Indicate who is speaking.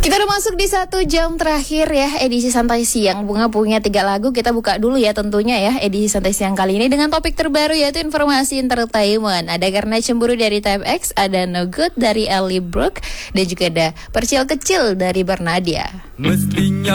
Speaker 1: Kita udah masuk di 1 jam terakhir ya edisi Santai Siang. Bunga punya 3 lagu, kita buka dulu ya tentunya ya edisi Santai Siang kali ini dengan topik terbaru yaitu informasi entertainment. Ada Karena Cemburu dari Type X, ada No Good dari Ellie Brooke, dan juga ada Percil Kecil dari Bernadia.
Speaker 2: Mestinya